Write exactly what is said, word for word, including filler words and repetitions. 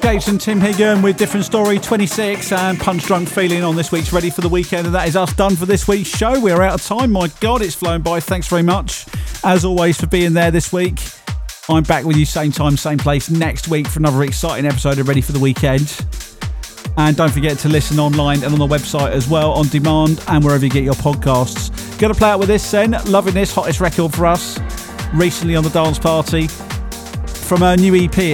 Gates and Tim Higgin with Different Story twenty-six, and Punch Drunk Feeling on this week's Ready for the Weekend. And that is us done for this week's show. We're out of time. My God, it's flown by. Thanks very much, as always, for being there this week. I'm back with you same time, same place next week for another exciting episode of Ready for the Weekend. And don't forget to listen online and on the website as well, on demand and wherever you get your podcasts. Gonna play out with this then. Loving this, hottest record for us recently on the Dance Party from her new E P.